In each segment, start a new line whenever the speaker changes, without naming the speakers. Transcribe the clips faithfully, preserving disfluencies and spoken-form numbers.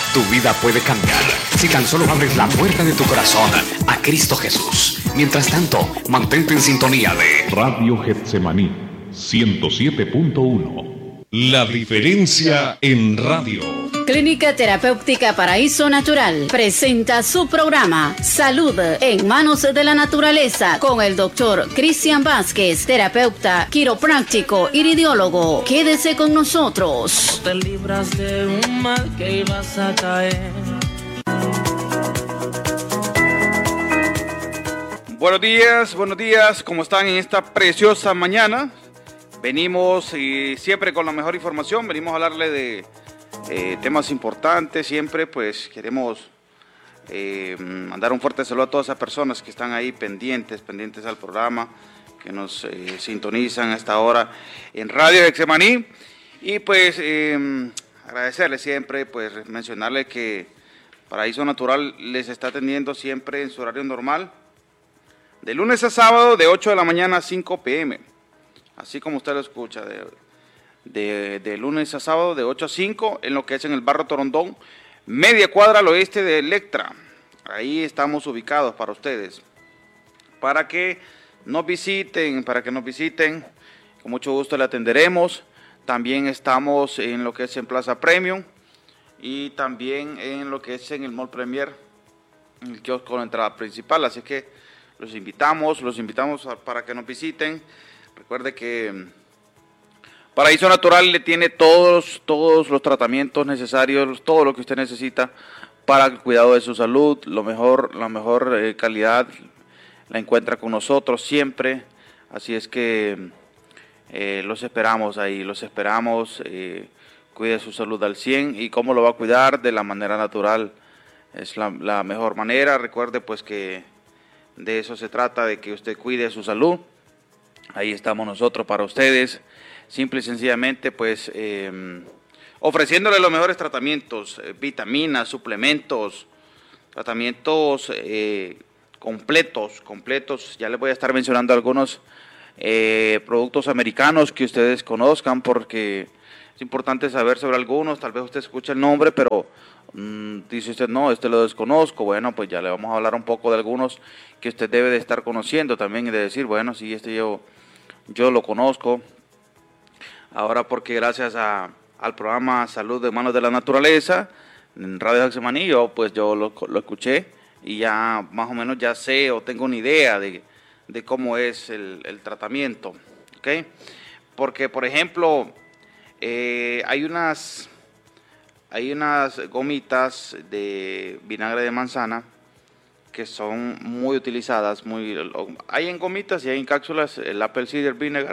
Tu vida puede cambiar si tan solo abres la puerta de tu corazón a Cristo Jesús. Mientras tanto, mantente en sintonía de
Radio Getsemaní ciento siete punto uno. La diferencia en radio.
Clínica Terapéutica Paraíso Natural presenta su programa Salud en Manos de la Naturaleza con el doctor Cristian Vázquez, terapeuta, quiropráctico, iridiólogo. Quédese con nosotros.
Te libras de un mal que ibas a caer.
Buenos días, buenos días, ¿cómo están en esta preciosa mañana? Venimos y siempre con la mejor información, venimos a hablarle de eh, temas importantes, siempre pues queremos eh, mandar un fuerte saludo a todas esas personas que están ahí pendientes, pendientes al programa, que nos eh, sintonizan a esta hora en Radio Getsemaní, y pues eh, agradecerles siempre, pues mencionarles que Paraíso Natural les está atendiendo siempre en su horario normal, de lunes a sábado de ocho de la mañana a cinco pe eme, así como usted lo escucha, de, de, de lunes a sábado de ocho a cinco, en lo que es en el barrio Torondón, media cuadra al oeste de Electra. Ahí estamos ubicados para ustedes, para que nos visiten, para que nos visiten, con mucho gusto le atenderemos. También estamos en lo que es en Plaza Premium y también en lo que es en el Mall Premier, en el kiosco de la entrada principal, así que los invitamos, los invitamos a, para que nos visiten. Recuerde que Paraíso Natural le tiene todos, todos los tratamientos necesarios, todo lo que usted necesita para el cuidado de su salud. Lo mejor, la mejor eh, calidad la encuentra con nosotros siempre. Así es que eh, los esperamos ahí, los esperamos. Eh, cuide su salud al cien. ¿Y cómo lo va a cuidar? De la manera natural. Es la, la mejor manera. Recuerde pues que de eso se trata, de que usted cuide su salud. Ahí estamos nosotros para ustedes, simple y sencillamente, pues, eh, ofreciéndole los mejores tratamientos, eh, vitaminas, suplementos, tratamientos eh, completos, completos. Ya les voy a estar mencionando algunos eh, productos americanos que ustedes conozcan, porque es importante saber sobre algunos. Tal vez usted escuche el nombre, pero mmm, dice usted, no, este lo desconozco. Bueno, pues ya le vamos a hablar un poco de algunos que usted debe de estar conociendo también, y de decir, bueno, sí, este yo, yo lo conozco. Ahora porque gracias a, al programa Salud de Manos de la Naturaleza, en Radio Getsemaní, yo pues yo lo, lo escuché y ya más o menos ya sé o tengo una idea de, de cómo es el, el tratamiento, ¿ok? Porque, por ejemplo, eh, hay unas... Hay unas gomitas de vinagre de manzana que son muy utilizadas, muy, hay en gomitas y hay en cápsulas, el Apple Cider Vinegar,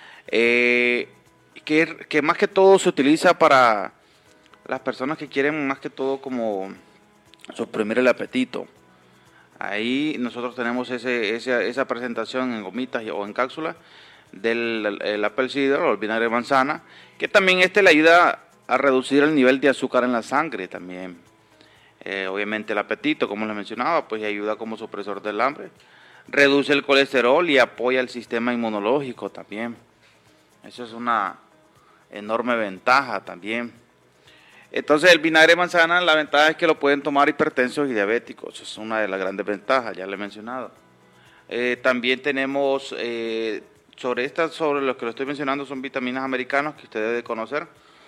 eh, que, que más que todo se utiliza para las personas que quieren más que todo como suprimir el apetito. Ahí nosotros tenemos ese, ese, esa presentación en gomitas o en cápsulas del el Apple Cider o el vinagre de manzana, que también este le ayuda a reducir el nivel de azúcar en la sangre también. Eh, obviamente el apetito, como les mencionaba, pues ayuda como supresor del hambre. Reduce el colesterol y apoya el sistema inmunológico también. Eso es una enorme ventaja también. Entonces el vinagre de manzana, la ventaja es que lo pueden tomar hipertensos y diabéticos. Eso es una de las grandes ventajas, ya le he mencionado. Eh, también tenemos, eh, sobre estas, sobre los que lo estoy mencionando, son vitaminas americanas que usted debe conocer.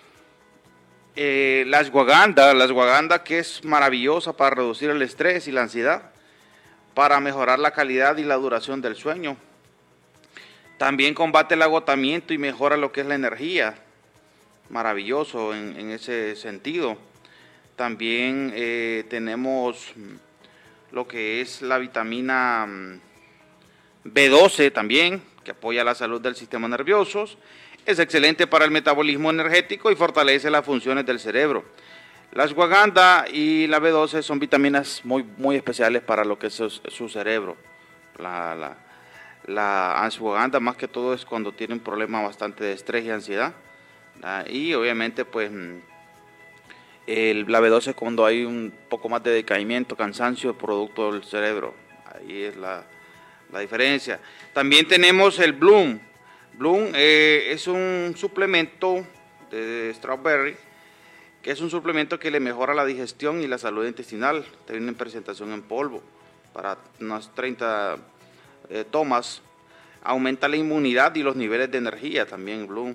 Eh, la ashwagandha, la ashwagandha que es maravillosa para reducir el estrés y la ansiedad, para mejorar la calidad y la duración del sueño. También combate el agotamiento y mejora lo que es la energía, maravilloso en, en ese sentido. También eh, tenemos lo que es la vitamina be doce también, que apoya la salud del sistema nervioso. Es excelente para el metabolismo energético y fortalece las funciones del cerebro. La ashwagandha y la be doce son vitaminas muy, muy especiales para lo que es su, su cerebro. La, la, la ashwagandha más que todo es cuando tiene un problema bastante de estrés y ansiedad. ¿Verdad? Y obviamente pues el, la be doce cuando hay un poco más de decaimiento, cansancio producto del cerebro. Ahí es la, la diferencia. También tenemos el Bloom. Bloom eh, es un suplemento de strawberry que es un suplemento que le mejora la digestión y la salud intestinal. Tiene una presentación en polvo para unas treinta eh, tomas. Aumenta la inmunidad y los niveles de energía también, Bloom.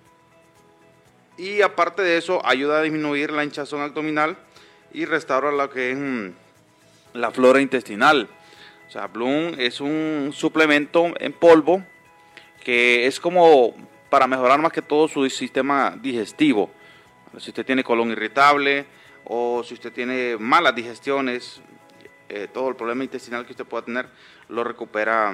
Y aparte de eso, ayuda a disminuir la hinchazón abdominal y restaura lo que es mm, la flora intestinal. O sea, Bloom es un suplemento en polvo que es como para mejorar más que todo su sistema digestivo. Si usted tiene colon irritable o si usted tiene malas digestiones, eh, todo el problema intestinal que usted pueda tener, lo recupera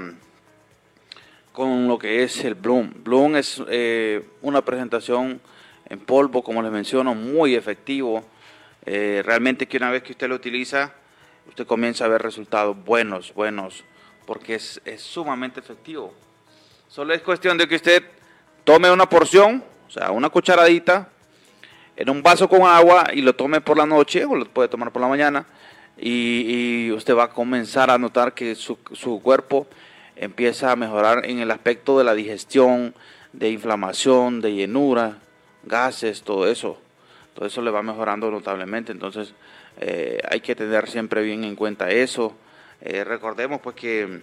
con lo que es el Bloom. Bloom es eh, una presentación en polvo, como les menciono, muy efectivo. Eh, realmente que una vez que usted lo utiliza, usted comienza a ver resultados buenos, buenos, porque es, es sumamente efectivo. Solo es cuestión de que usted tome una porción, o sea, una cucharadita, en un vaso con agua y lo tome por la noche, o lo puede tomar por la mañana, y, y usted va a comenzar a notar que su, su cuerpo empieza a mejorar en el aspecto de la digestión, de inflamación, de llenura, gases, todo eso. Todo eso le va mejorando notablemente. Entonces eh, hay que tener siempre bien en cuenta eso. Eh, recordemos pues que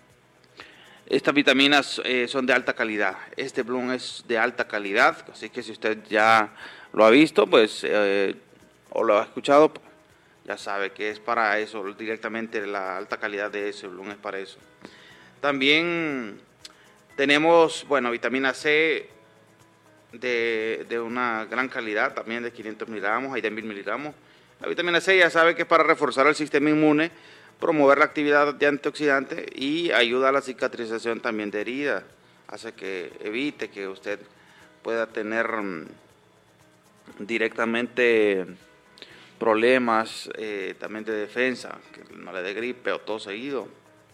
estas vitaminas eh, son de alta calidad. Este Bloom es de alta calidad, así que si usted ya lo ha visto, pues eh, o lo ha escuchado, ya sabe que es para eso, directamente la alta calidad de ese Bloom es para eso. También tenemos, bueno, vitamina C de, de una gran calidad, también de quinientos miligramos, hay de mil miligramos. La vitamina C ya sabe que es para reforzar el sistema inmune, promover la actividad de antioxidante y ayuda a la cicatrización también de heridas. Hace que evite que usted pueda tener um, directamente problemas eh, también de defensa, que no le dé gripe o todo seguido.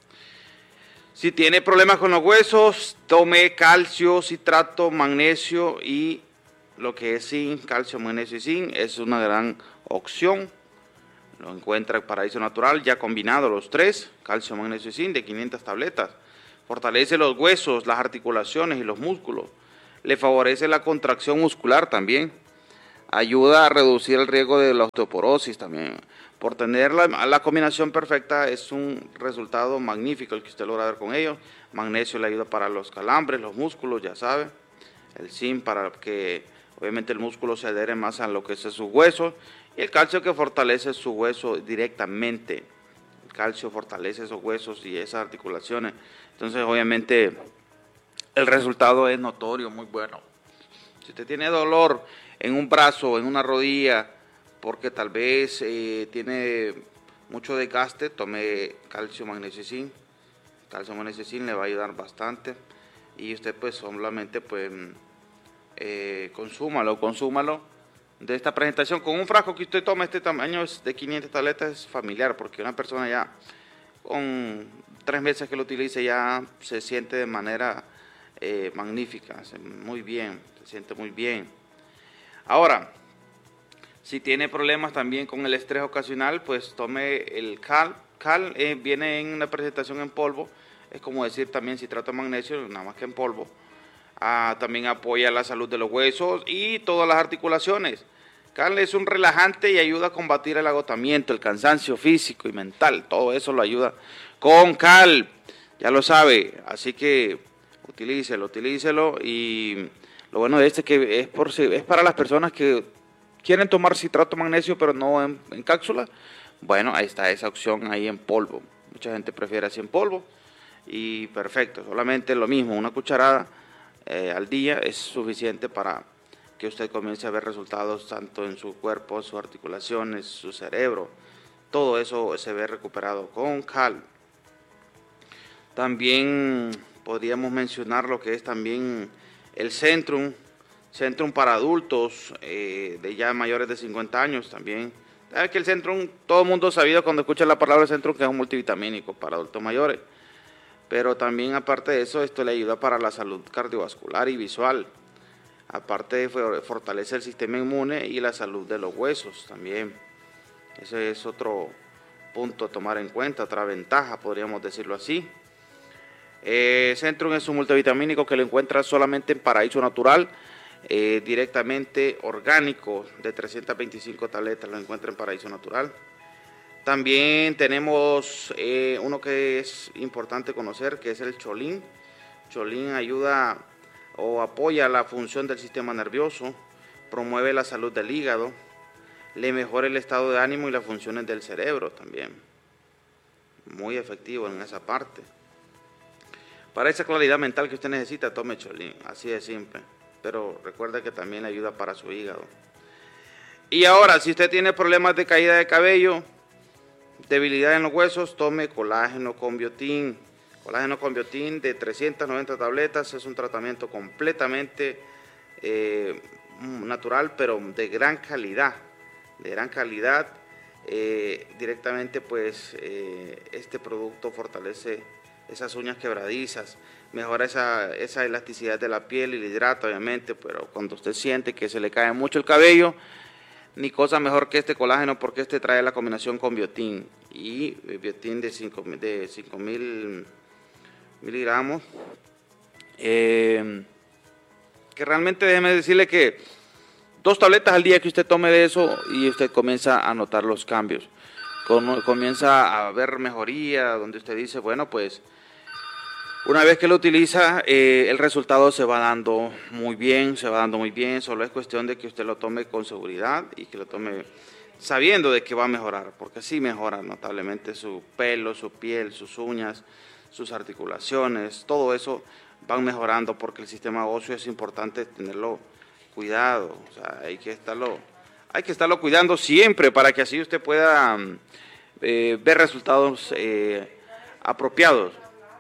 Si tiene problemas con los huesos, tome calcio, citrato, magnesio y lo que es zinc, calcio, magnesio y zinc, es una gran opción. Lo encuentra en Paraíso Natural, ya combinado los tres, calcio, magnesio y zinc, de quinientas tabletas. Fortalece los huesos, las articulaciones y los músculos. Le favorece la contracción muscular también. Ayuda a reducir el riesgo de la osteoporosis también. Por tener la, la combinación perfecta es un resultado magnífico el que usted logra ver con ellos. Magnesio le ayuda para los calambres, los músculos, ya sabe. El zinc para que obviamente el músculo se adhere más a lo que es sus huesos. Y el calcio que fortalece su hueso directamente. El calcio fortalece esos huesos y esas articulaciones. Entonces obviamente el resultado es notorio, muy bueno. Si usted tiene dolor en un brazo, en una rodilla, porque tal vez eh, tiene mucho desgaste, tome calcio, magnesio y zinc. Calcio, magnesio y zinc le va a ayudar bastante. Y usted pues solamente pues eh, consúmalo, consúmalo de esta presentación. Con un frasco que usted toma este tamaño es de quinientas tabletas es familiar, porque una persona ya con tres meses que lo utilice ya se siente de manera eh, magnífica, muy bien, se siente muy bien. Ahora, si tiene problemas también con el estrés ocasional, pues tome el Cal. Cal eh, viene en una presentación en polvo, es como decir también citrato de magnesio, nada más que en polvo. Ah, también apoya la salud de los huesos y todas las articulaciones. Cal es un relajante y ayuda a combatir el agotamiento, el cansancio físico y mental, todo eso lo ayuda con Cal, ya lo sabe, así que utilícelo, utilícelo y lo bueno de este es que es, por, es para las personas que quieren tomar citrato de magnesio pero no en, en cápsula. Bueno, ahí está esa opción ahí en polvo. Mucha gente prefiere así en polvo y perfecto. Solamente lo mismo, una cucharada eh, al día es suficiente para que usted comience a ver resultados tanto en su cuerpo, sus articulaciones, su cerebro. Todo eso se ve recuperado con Cal. También podríamos mencionar lo que es también el Centrum. Centrum para adultos eh, de ya mayores de cincuenta años también. ¿Sabe que el Centrum, todo el mundo ha sabido cuando escucha la palabra Centrum que es un multivitamínico para adultos mayores? Pero también aparte de eso, esto le ayuda para la salud cardiovascular y visual. Aparte de fortalecer el sistema inmune y la salud de los huesos también. Ese es otro punto a tomar en cuenta, otra ventaja, podríamos decirlo así. Eh, Centrum es un multivitamínico que lo encuentra solamente en Paraíso Natural. eh, directamente orgánico de trescientas veinticinco tabletas, lo encuentra en Paraíso Natural. También tenemos eh, uno que es importante conocer, que es el Cholin. Cholin ayuda o apoya la función del sistema nervioso, promueve la salud del hígado, le mejora el estado de ánimo y las funciones del cerebro también. Muy efectivo en esa parte. Para esa claridad mental que usted necesita, tome Cholin, así de simple. Pero recuerde que también le ayuda para su hígado. Y ahora, si usted tiene problemas de caída de cabello, debilidad en los huesos, tome colágeno con biotín. Colágeno con biotín de trescientas noventa tabletas, es un tratamiento completamente eh, natural, pero de gran calidad, de gran calidad. Eh, directamente pues eh, este producto fortalece esas uñas quebradizas, mejora esa, esa elasticidad de la piel y la hidrata obviamente, pero cuando usted siente que se le cae mucho el cabello, ni cosa mejor que este colágeno, porque este trae la combinación con biotín, y biotín de cinco mil miligramos, eh, que realmente déjeme decirle que dos tabletas al día que usted tome de eso y usted comienza a notar los cambios, comienza a ver mejoría, donde usted dice, bueno, pues una vez que lo utiliza, eh, el resultado se va dando muy bien, se va dando muy bien, solo es cuestión de que usted lo tome con seguridad y que lo tome sabiendo de que va a mejorar, porque sí mejora notablemente su pelo, su piel, sus uñas, sus articulaciones, todo eso van mejorando, porque el sistema óseo es importante tenerlo cuidado, o sea, hay que estarlo, hay que estarlo cuidando siempre para que así usted pueda eh, ver resultados eh, apropiados.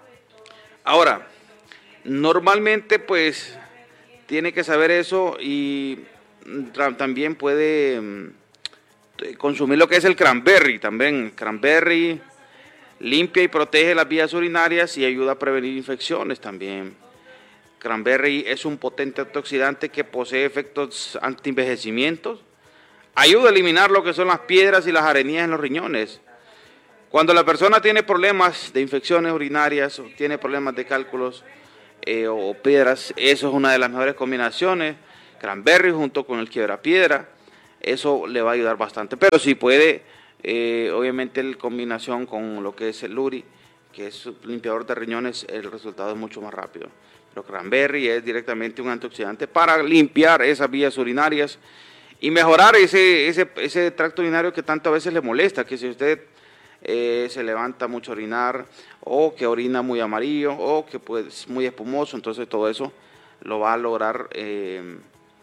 Ahora, normalmente pues tiene que saber eso, y también puede consumir lo que es el cranberry, también cranberry limpia y protege las vías urinarias y ayuda a prevenir infecciones también. Cranberry es un potente antioxidante que posee efectos antienvejecimientos, ayuda a eliminar lo que son las piedras y las arenías en los riñones. Cuando la persona tiene problemas de infecciones urinarias o tiene problemas de cálculos eh, o piedras, eso es una de las mejores combinaciones. Cranberry junto con el quiebrapiedra, eso le va a ayudar bastante. Pero si puede, eh, obviamente en combinación con lo que es el Luri, que es un limpiador de riñones, el resultado es mucho más rápido. Pero cranberry es directamente un antioxidante para limpiar esas vías urinarias y mejorar ese, ese, ese tracto urinario que tantas veces le molesta, que si usted eh, se levanta mucho a orinar, o que orina muy amarillo, o que pues, es muy espumoso, entonces todo eso lo va a lograr eh,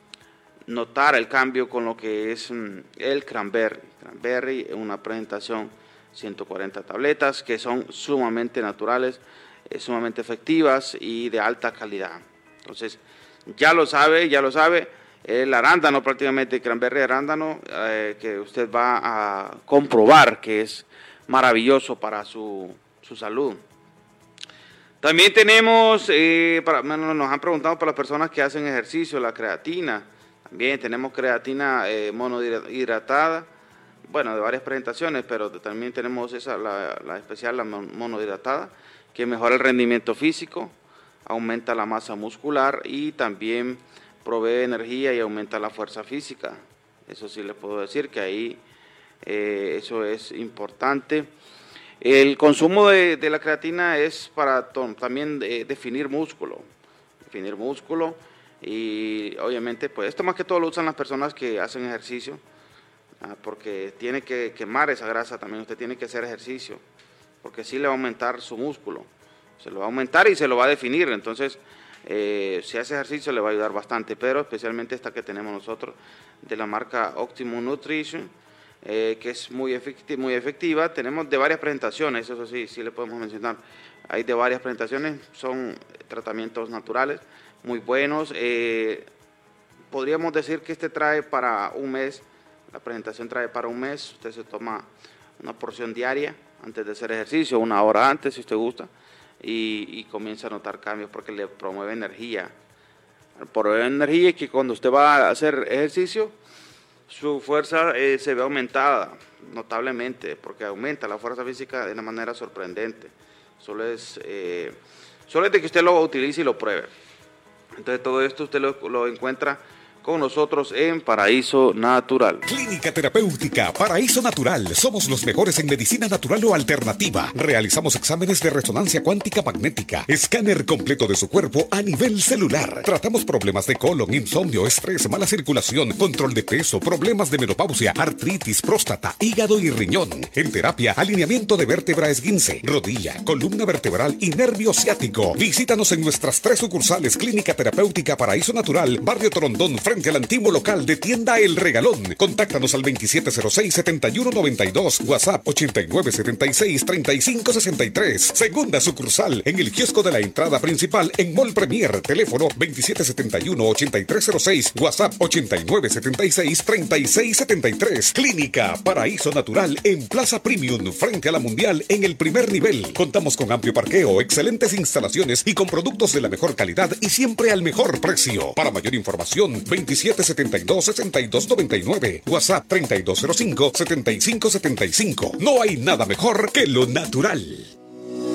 notar el cambio con lo que es mm, el cranberry. Cranberry es una presentación, ciento cuarenta tabletas que son sumamente naturales, eh, sumamente efectivas y de alta calidad. Entonces, ya lo sabe, ya lo sabe, el arándano prácticamente, cranberry arándano, eh, que usted va a comprobar que es maravilloso para su, su salud. También tenemos, eh, para, nos han preguntado para las personas que hacen ejercicio, la creatina. También tenemos creatina eh, monohidratada, bueno, de varias presentaciones, pero también tenemos esa, la, la especial, la monohidratada, que mejora el rendimiento físico, aumenta la masa muscular y también provee energía y aumenta la fuerza física. Eso sí les puedo decir que ahí eh, eso es importante. El consumo de, de la creatina es para también de, definir músculo, definir músculo y obviamente pues esto más que todo lo usan las personas que hacen ejercicio, ah, porque tiene que quemar esa grasa también, usted tiene que hacer ejercicio, porque sí le va a aumentar su músculo, se lo va a aumentar y se lo va a definir, entonces eh, si hace ejercicio le va a ayudar bastante, pero especialmente esta que tenemos nosotros de la marca Optimum Nutrition, Eh, que es muy efectiva, muy efectiva. Tenemos de varias presentaciones, eso sí, sí le podemos mencionar. Hay de varias presentaciones, son tratamientos naturales, muy buenos. Eh, podríamos decir que este trae para un mes, la presentación trae para un mes, usted se toma una porción diaria antes de hacer ejercicio, una hora antes si usted gusta, y, y comienza a notar cambios porque le promueve energía. Promueve energía y que cuando usted va a hacer ejercicio, su fuerza eh, se ve aumentada notablemente, porque aumenta la fuerza física de una manera sorprendente. Solo es, eh, solo es de que usted lo utilice y lo pruebe. Entonces todo esto usted lo, lo encuentra con nosotros en Paraíso Natural.
Clínica Terapéutica Paraíso Natural. Somos los mejores en medicina natural o alternativa. Realizamos exámenes de resonancia cuántica magnética, escáner completo de su cuerpo a nivel celular. Tratamos problemas de colon, insomnio, estrés, mala circulación, control de peso, problemas de menopausia, artritis, próstata, hígado y riñón. En terapia, alineamiento de vértebra esguince, rodilla, columna vertebral y nervio ciático. Visítanos en nuestras tres sucursales. Clínica Terapéutica Paraíso Natural, Barrio Torondón, frente al antiguo local de Tienda El Regalón. Contáctanos al veintisiete cero seis, setenta y uno noventa y dos, WhatsApp ochenta y nueve setenta y seis, treinta y cinco sesenta y tres. Segunda sucursal en el kiosco de la entrada principal en Mall Premier. Teléfono veintisiete setenta y uno, ochenta y tres cero seis, WhatsApp ochenta y nueve setenta y seis, treinta y seis setenta y tres. Clínica Paraíso Natural en Plaza Premium, frente a la Mundial en el primer nivel. Contamos con amplio parqueo, excelentes instalaciones y con productos de la mejor calidad y siempre al mejor precio. Para mayor información, veintisiete setenta y dos, sesenta y dos noventa y nueve, WhatsApp treinta y dos cero cinco, setenta y cinco setenta y cinco. No hay nada mejor que lo natural.